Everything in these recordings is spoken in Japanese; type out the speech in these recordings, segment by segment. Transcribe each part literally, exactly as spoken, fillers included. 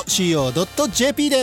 シーオードットジェーピー で。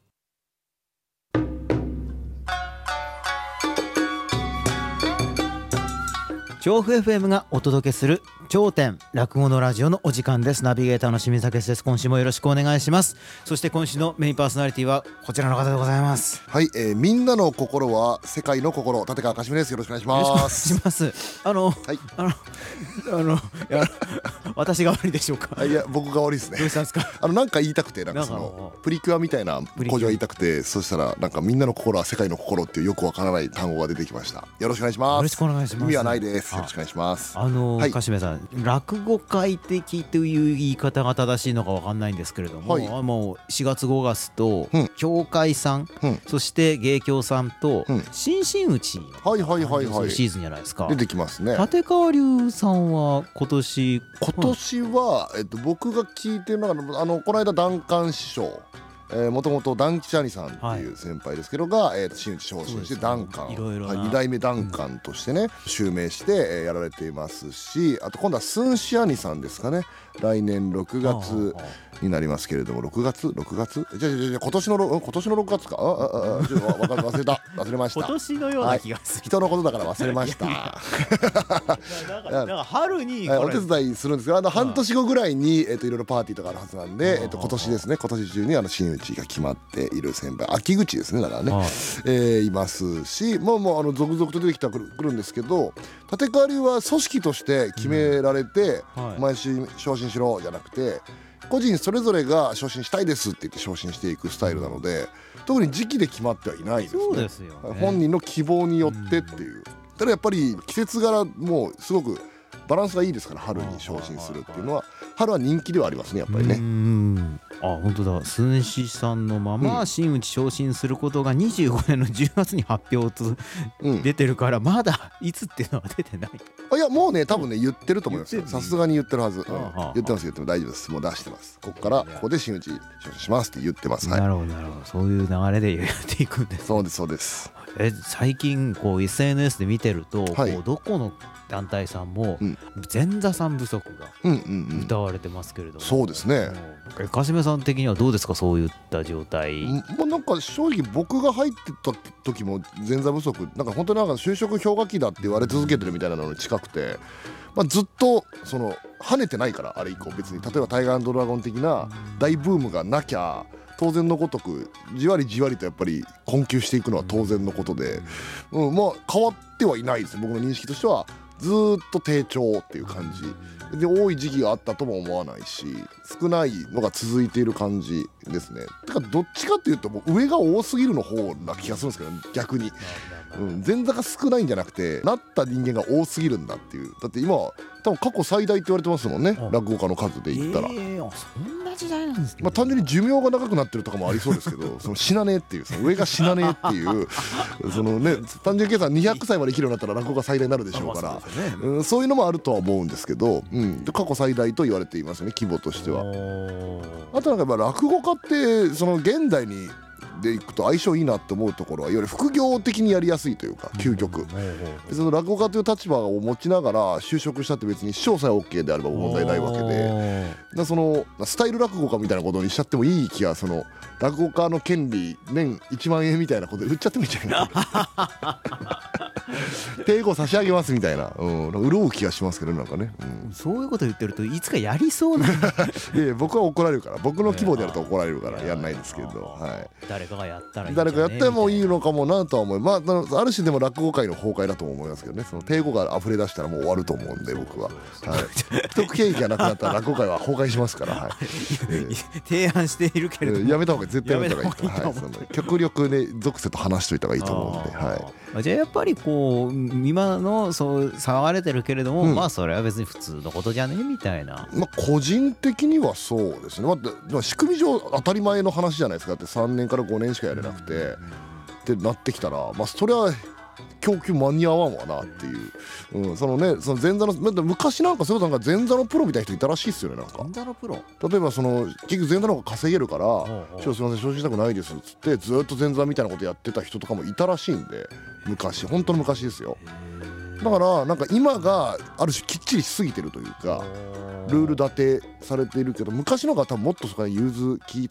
調布 エフエム がお届けする頂点落語のラジオのお時間です。ナビゲーターの清水武です。今週もよろしくお願いします。そして今週のメインパーソナリティはこちらの方でございます。 はい、えー、みんなの心は世界の心、立川かしみです。よろしくお願いします。 よろしくお願いします。あの、はい、あのあのいや私が悪いでしょうか。 いや僕が悪いですね。 どうしたんですか。 あのなんか言いたくて、なんかそのプリキュアみたいな工場言いたくて、そしたらなんかみんなの心は世界の心っていうよくわからない単語が出てきました。よろしくお願いします。 よろしくお願いします。 意味はないです。よろしくお願いします。 あの、 はい、 かしめさん、落語会的という言い方が正しいのかわかんないんですけれども、はい、もうしがつごがつと、うん、協会さん、うん、そして芸協さんと、うん、新真打ちのシーズンじゃないですか。 出てきますね。 立川流さんは今年今年は、えっと、僕が聞いてるのがあのこの間談館師匠、もともと団吉兄さんっていう先輩ですけどが、はい、えー、真打ち昇進して談館、はい、に代目談館としてね、うん、襲名して、えー、やられていますし、あと今度は寸志兄さんですかね。来年ろくがつになりますけれども、ろくがつろくがつじゃじゃじゃ今年の今年のろくがつか、あああちょっと忘れた忘れました。 今年のような気がする、 はい、人のことだから忘れました。 なんか春にお手伝いするんですけど、あの半年後ぐらいにえっといろいろパーティーとかあるはずなんで、えっと今年ですね、今年中にあの真打ちが決まっている先輩、秋口ですね、だからね、えー、いますし、もうもうあの続々と出てきてくるんですけど、立川流は組織として決められて、うん、はい、毎週昇進しろじゃなくて、個人それぞれが昇進したいですって言って昇進していくスタイルなので、特に時期で決まってはいないですね。 そうですよね。 本人の希望によってっていう、うん、ただやっぱり季節柄もうすごくバランスがいいですから、春に昇進するっていうのは春は人気ではありますね、やっぱりね。 うん、あ、本当だ。寸志さんのまま真打ち昇進することがにじゅうごねんのじゅうがつに発表と出てるから、まだいつっていうのは出てない。 あ、いやもうね、多分ね言ってると思いますよ。さすがに言ってるはず、うん、言ってます言ってます、大丈夫です。もう出してます。ここからここで真打ち昇進しますって言ってます、はい、 なるほどなるほど。そういう流れでやっていくんです、ね、 そうですそうです。 え最近こう エスエヌエス で見てると、はい、こうどこの団体さんも前座さん不足が歌われてますけれども、うんうんうん、 そうですね。 かしめさん的にはどうですか、そういった状態。 もうなんか正直僕が入ってた時も前座不足、なんか本当になんか就職氷河期だって言われ続けてるみたいなのに近くて、まあ、ずっとその跳ねてないから、あれ以降別に例えばタイガー&ドラゴン的な大ブームがなきゃ当然のごとくじわりじわりとやっぱり困窮していくのは当然のことで、うん、まあ変わってはいないです。僕の認識としてはずっと低調っていう感じで、多い時期があったとも思わないし、少ないのが続いている感じですね。だからどっちかっていうともう上が多すぎるの方な気がするんですけど、逆に、うん、前座が少ないんじゃなくてなった人間が多すぎるんだっていう。だって今多分過去最大って言われてますもんね、落語家の数で言ったら。えー、 そんな時代なんですね。 まあ単純に寿命が長くなってるとかもありそうですけどその死なねえっていう、その上が死なねえっていうそのね、単純計算にひゃくさいまで生きるようになったら落語が最大になるでしょうから、うん、そういうのもあるとは思うんですけど、うん、過去最大と言われていますよね、規模としては。あとなんかやっぱ落語家ってその現代にでいくと相性いいなって思うところは、いわゆる副業的にやりやすいというか、究極その落語家という立場を持ちながら就職したって別に師匠さえ OK であれば問題ないわけで、だそのスタイル落語家みたいなことにしちゃってもいい気が、その落語家の権利年いちまんえんみたいなことで売っちゃってもいいんじゃないか定価差し上げますみたいな、うん、潤う気がしますけどなんかね、 うん、そういうこと言ってるといつかやりそうないやいや僕は怒られるから、僕の規模でやると怒られるからやんないですけど、はい、 誰かがやったらいいんじゃね誰かやってもいいのかもなとは思い、まあ、ある種でも落語界の崩壊だとも思いますけどね。その帝語が溢れ出したらもう終わると思うんで僕は、はい、不得権益がなくなったら落語界は崩壊しますから、はい、 えー、提案しているけれども、 やめた方が絶対やめた方がいいと、はい、その極力ね属性と話しといた方がいいと思うんで、はい、 じゃあやっぱりこう今のそう騒がれてるけれども、うん、まあそれは別に普通のことじゃねみたいな、 まあ個人的にはそうですね、まあ、仕組み上当たり前の話じゃないですか。だってさんねんからごねんしかやれなくて、うん、ってなってきたら、まあそれは供給間に合わんわなっていう、うん、そのね、その前座の昔なんかそういうことなんか前座のプロみたいな人いたらしいっすよね。なんか前座のプロ、 例えばその結局前座の方が稼げるから「師匠すいません昇進したくないです」っつってずっと前座みたいなことやってた人とかもいたらしいんで、昔本当の昔ですよ。だからなんか今がある種きっちりしすぎてるというかルール立てされているけど、昔の方はもっとそこに融通聞い